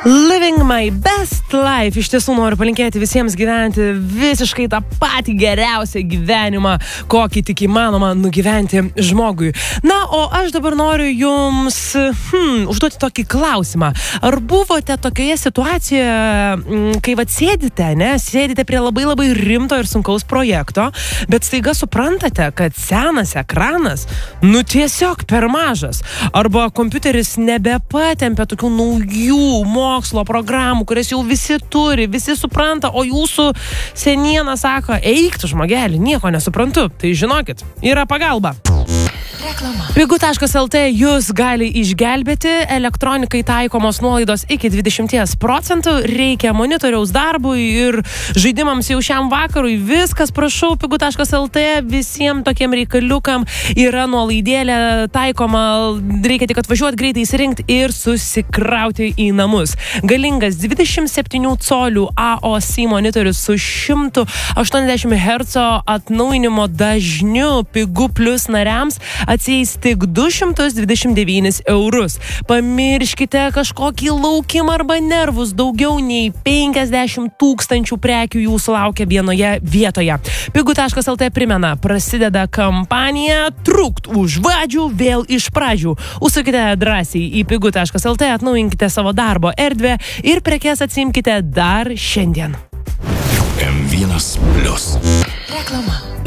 Living my best life. Iš tiesų noriu palinkėti visiems gyventi visiškai tą patį geriausią gyvenimą, kokį tik įmanoma nugyventi žmogui. Na, o aš dabar noriu jums užduoti tokį klausimą. Ar buvote tokioje situacijoje, kai sėdite prie labai rimto ir sunkaus projekto, bet staiga suprantate, kad senas ekranas, tiesiog per mažas. Arba kompiuteris nebepatempia tokių naujų mokslo programų, kurias jau visi turi, visi supranta, o jūsų seniena sako, eik tu žmogelį, nieko nesuprantu. Tai žinokit, yra pagalba. Pigu.lt jūs gali išgelbėti, elektronikai taikomos nuolaidos iki 20%, reikia monitoriaus darbui ir žaidimams jau šiam vakarui. Viskas, prašau, Pigu.lt, visiems tokiem reikaliukam yra nuolaidėlė taikoma, reikia tik atvažiuoti greitai įsirinkti ir susikrauti į namus. Galingas 27 colių AOC monitorius su 180 Hz atnaujinimo dažniu Pigu Plus nariams atsieis tik 229 eurus. Pamirškite kažkokį laukimą arba nervus, daugiau nei 50 000 prekių jūsų laukia vienoje vietoje. Pigu.lt primena, prasideda kampanija Trukt už vadžių vėl iš pradžių. Užsukite drąsiai į Pigu.lt, atnaujinkite savo darbo erdvę ir prekes atsiimkite dar šiandien. M1+. Reklama.